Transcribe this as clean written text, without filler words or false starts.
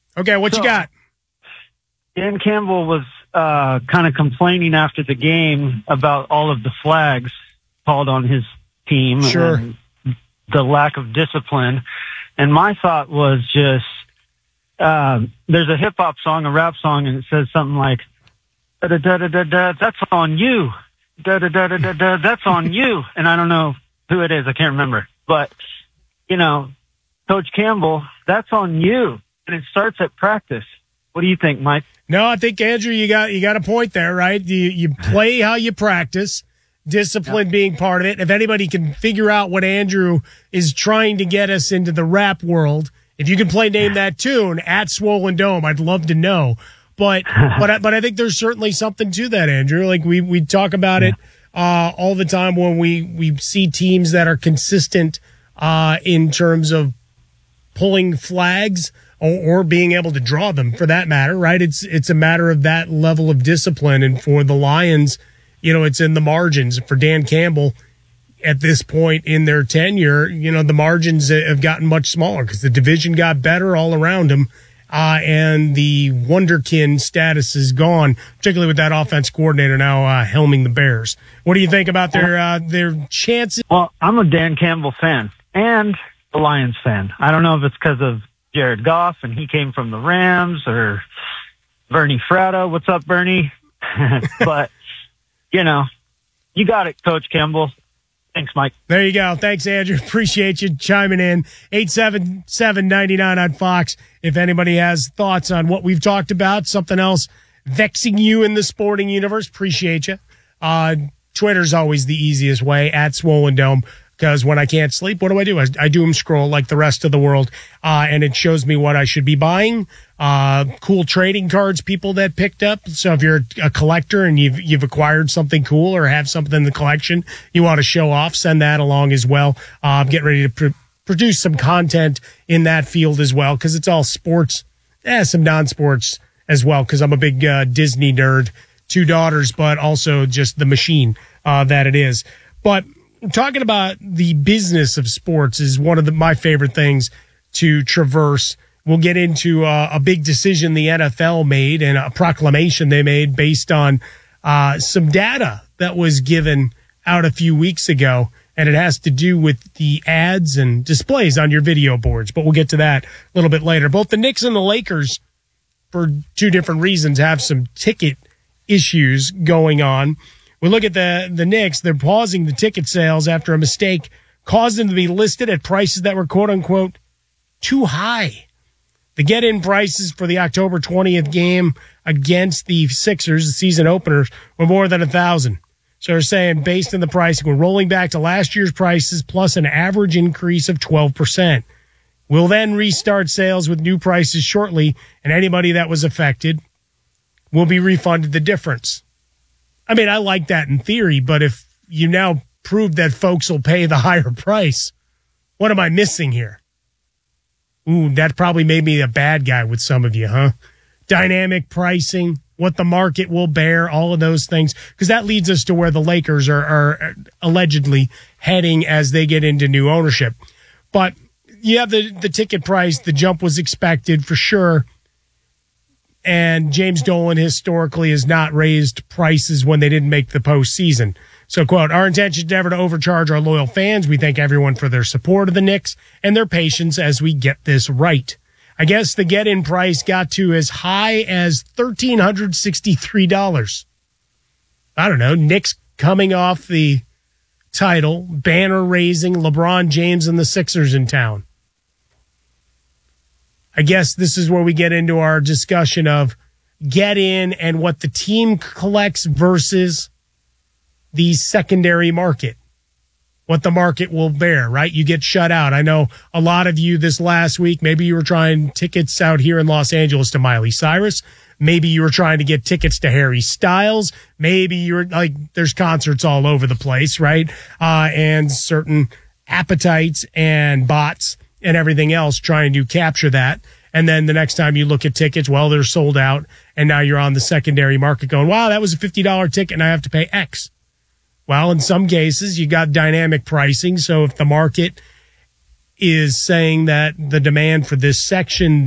Okay, what you got? Dan Campbell was kind of complaining after the game about all of the flags called on his team. Sure. And the lack of discipline. And my thought was just, there's a hip hop song, a rap song, and it says something like, da da da da da, that's on you. Da da da da da da, that's on you. And I don't know who it is. I can't remember. But, you know, Coach Campbell, that's on you. And it starts at practice. What do you think, Mike? No, I think, Andrew, you got a point there, right? You play how you practice, discipline being part of it. If anybody can figure out what Andrew is trying to get us into the rap world, if you can name that tune at Swollen Dome, I'd love to know. But I think there's certainly something to that, Andrew. Like we talk about it all the time when we see teams that are consistent in terms of pulling flags or being able to draw them, for that matter, right? It's a matter of that level of discipline. And for the Lions, you know, it's in the margins. For Dan Campbell, at this point in their tenure, you know, the margins have gotten much smaller because the division got better all around him. And the wonderkin status is gone, particularly with that offense coordinator now helming the Bears. What do you think about their chances? Well, I'm a Dan Campbell fan and a Lions fan. I don't know if it's because of Jared Goff and he came from the Rams, or Bernie Fratto. What's up, Bernie? But, you know, you got it, Coach Campbell. Thanks, Mike. There you go. Thanks, Andrew. Appreciate you chiming in. 877-99 on Fox. If anybody has thoughts on what we've talked about, something else vexing you in the sporting universe, appreciate you. Twitter's always the easiest way, at Swollen Dome, because when I can't sleep, what do? I doom scroll like the rest of the world, and it shows me what I should be buying. Cool trading cards people that picked up. So if you're a collector and you've acquired something cool or have something in the collection you want to show off, send that along as well. I'm getting ready to produce some content in that field as well, because it's all sports, some non-sports as well, because I'm a big Disney nerd. 2 daughters, but also just the machine that it is. But talking about the business of sports is one of my favorite things to traverse. We'll get into a big decision the NFL made and a proclamation they made based on some data that was given out a few weeks ago, and it has to do with the ads and displays on your video boards. But we'll get to that a little bit later. Both the Knicks and the Lakers, for 2 different reasons, have some ticket issues going on. We look at the Knicks. They're pausing the ticket sales after a mistake caused them to be listed at prices that were, quote unquote, too high. The get-in prices for the October 20th game against the Sixers, the season openers, were more than $1,000. So they're saying, based on the pricing, we're rolling back to last year's prices plus an average increase of 12%. We'll then restart sales with new prices shortly, and anybody that was affected will be refunded the difference. I mean, I like that in theory, but if you now prove that folks will pay the higher price, what am I missing here? Ooh, that probably made me a bad guy with some of you, huh? Dynamic pricing, what the market will bear, all of those things, because that leads us to where the Lakers are allegedly heading as they get into new ownership. But you have the ticket price. The jump was expected for sure. And James Dolan historically has not raised prices when they didn't make the postseason. So, quote, our intention is never to overcharge our loyal fans. We thank everyone for their support of the Knicks and their patience as we get this right. I guess the get-in price got to as high as $1,363. I don't know, Knicks coming off the title, banner raising, LeBron James and the Sixers in town. I guess this is where we get into our discussion of get in and what the team collects versus the secondary market, what the market will bear, right? You get shut out. I know a lot of you this last week, maybe you were trying tickets out here in Los Angeles to Miley Cyrus. Maybe you were trying to get tickets to Harry Styles. Maybe you were like, there's concerts all over the place, right? And certain appetites and bots and everything else trying to capture that. And then the next time you look at tickets, well, they're sold out. And now you're on the secondary market going, wow, that was a $50 ticket and I have to pay X. Well, in some cases, you got dynamic pricing. So if the market is saying that the demand for this section